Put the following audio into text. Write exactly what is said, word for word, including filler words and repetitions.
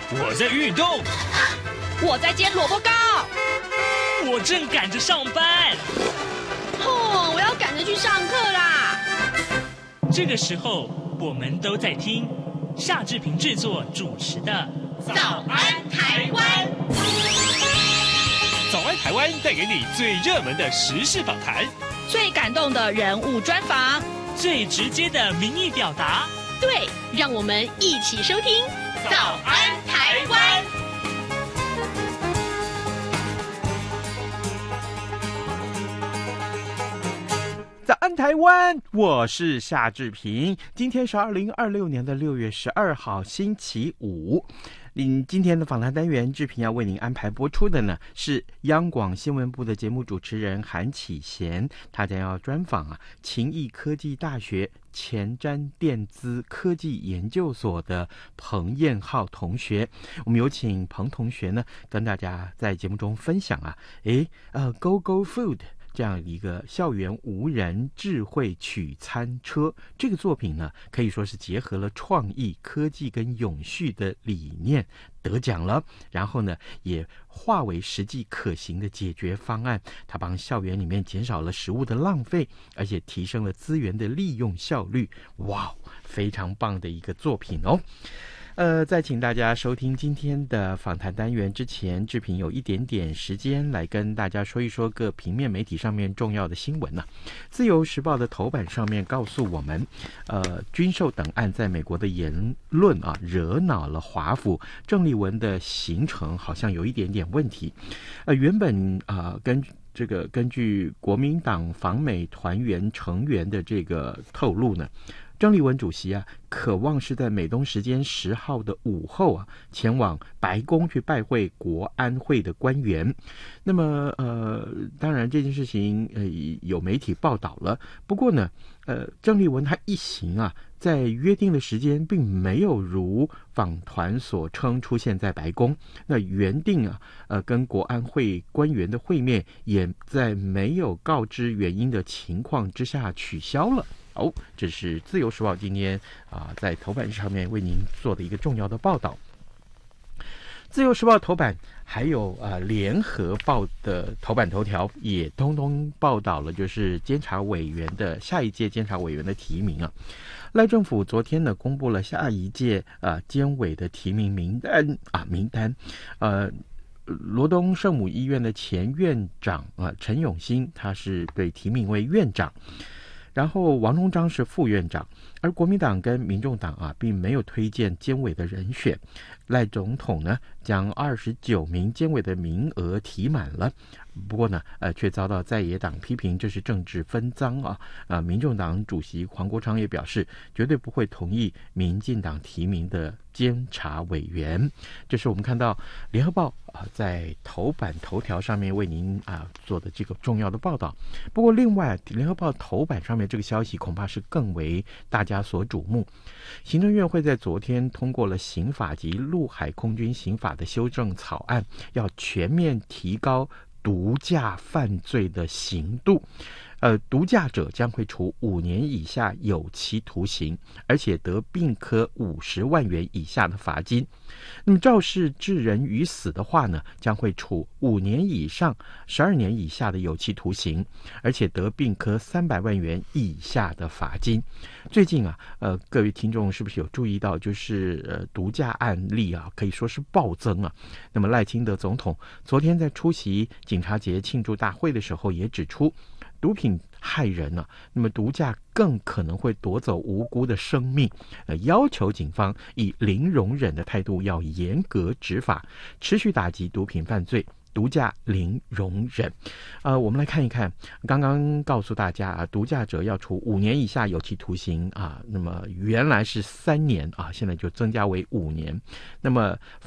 我在运动， 我在煎萝卜糕， 我正赶着上班。 哦，我要赶着去上课啦！ 这个时候，我们都在听夏志平制作主持的《 早安台湾》。 早安台湾带给你最热门的时事访谈， 最感动的人物专访， 最直接的民意表达。 对，让我们一起收听《早安台湾》。 早安台湾，我是夏志平。今天是二零二六年的六月十二号，星期五。嗯，今天的访谈单元，志平要为您安排播出的呢，是央广新闻部的节目主持人韩启贤，他将要专访啊勤益科技大学前瞻电资科技研究所的彭彦浩同学。我们有请彭同学呢，跟大家在节目中分享啊，诶，呃 ，Go Go Food。这样一个校园无人智慧取餐车，这个作品呢，可以说是结合了创意、科技跟永续的理念，得奖了。然后呢，也化为实际可行的解决方案。它帮校园里面减少了食物的浪费，而且提升了资源的利用效率。哇，非常棒的一个作品哦！呃，在请大家收听今天的访谈单元之前，志平有一点点时间来跟大家说一说各平面媒体上面重要的新闻呢、啊。自由时报的头版上面告诉我们，呃，军售等案在美国的言论啊，惹恼了华府，郑丽文的行程好像有一点点问题。呃，原本啊、呃，根据这个根据国民党访美团员成员的这个透露呢。郑丽文主席啊，渴望是在美东时间十号的午后啊，前往白宫去拜会国安会的官员。那么呃，当然这件事情呃有媒体报道了，不过呢，呃，郑丽文他一行啊，在约定的时间并没有如访团所称出现在白宫。那原定啊，呃，跟国安会官员的会面，也在没有告知原因的情况之下取消了。哦，这是自由时报今天啊、呃、在头版上面为您做的一个重要的报道。自由时报头版还有啊联合报的头版头条也通通报道了，就是监察委员的下一届监察委员的提名啊。赖政府昨天呢公布了下一届啊监委的提名名单啊名单，呃。罗东圣母医院的前院长啊陈永新，他是被提名为院长。然后王荣章是副院长，而国民党跟民众党啊，并没有推荐监委的人选。赖总统呢，将二十九名监委的名额提满了，不过呢，呃，却遭到在野党批评，这是政治分赃啊。啊，民众党主席黄国昌也表示，绝对不会同意民进党提名的监察委员。这是我们看到联合报啊在头版头条上面为您啊做的这个重要的报道。不过，另外联合报头版上面这个消息恐怕是更为大家所瞩目。行政院会在昨天通过了刑法及陆海空军刑法的修正草案，要全面提高毒驾犯罪的刑度。呃，毒驾者将会处五年以下有期徒刑，而且得并科五十万元以下的罚金。那么肇事致人于死的话呢，将会处五年以上十二年以下的有期徒刑，而且得并科三百万元以下的罚金。最近啊，呃，各位听众是不是有注意到，就是呃毒驾案例啊，可以说是暴增啊。那么赖清德总统昨天在出席警察节庆祝大会的时候也指出，毒品害人啊，那么毒驾更可能会夺走无辜的生命，呃，要求警方以零容忍的态度，要严格执法，持续打击毒品犯罪。毒驾零容忍，呃，我们来看一看，刚刚告诉大家啊，毒驾者要处五年以下有期徒刑啊，那么原来是三年啊，现在就增加为五年。那么